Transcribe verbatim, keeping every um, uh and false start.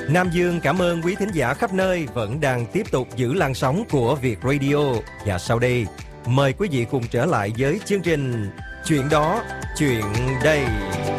Nam Dương cảm ơn quý thính giả khắp nơi vẫn đang tiếp tục giữ làn sóng của Việt Radio. Và sau đây, mời quý vị cùng trở lại với chương trình Chuyện đó, chuyện đây.